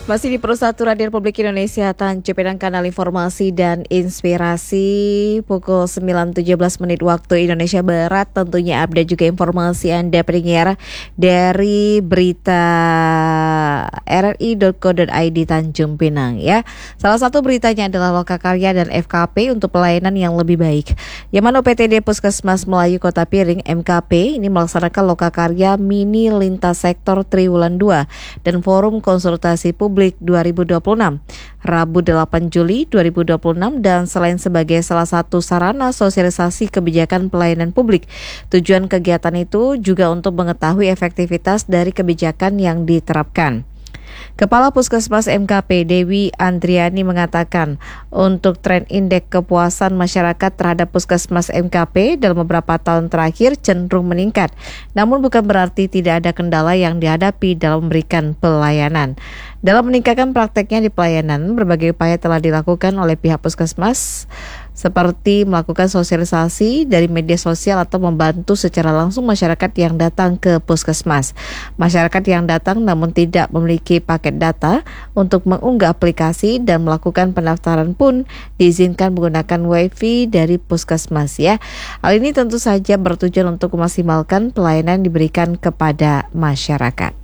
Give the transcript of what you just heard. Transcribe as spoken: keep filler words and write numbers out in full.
Masih di Persatu Radio Republik Indonesia, Tanjung Pinang, kanal informasi dan inspirasi pukul sembilan tujuh belas menit waktu Indonesia Barat. Tentunya update juga informasi Anda pendengar dari berita r r i dot co dot i d Tanjung Pinang ya. Salah satu beritanya adalah Lokakarya dan F K P untuk pelayanan yang lebih baik. Yang mana P T D Puskesmas Melayu Kota Piring M K P ini melaksanakan Lokakarya Mini Lintas Sektor Triwulan dua dan Forum Konsultasi Publik dua ribu dua puluh enam Rabu delapan Juli dua ribu dua puluh enam, dan selain sebagai salah satu sarana sosialisasi kebijakan pelayanan publik, tujuan kegiatan itu juga untuk mengetahui efektivitas dari kebijakan yang diterapkan. Kepala Puskesmas M K P Dewi Andriani mengatakan untuk tren indeks kepuasan masyarakat terhadap Puskesmas M K P dalam beberapa tahun terakhir cenderung meningkat. Namun bukan berarti tidak ada kendala yang dihadapi dalam memberikan pelayanan. Dalam meningkatkan prakteknya di pelayanan, berbagai upaya telah dilakukan oleh pihak Puskesmas, seperti melakukan sosialisasi dari media sosial atau membantu secara langsung masyarakat yang datang ke Puskesmas. Masyarakat yang datang namun tidak memiliki paket data untuk mengunggah aplikasi dan melakukan pendaftaran pun diizinkan menggunakan wifi dari Puskesmas ya. Hal ini tentu saja bertujuan untuk memaksimalkan pelayanan diberikan kepada masyarakat.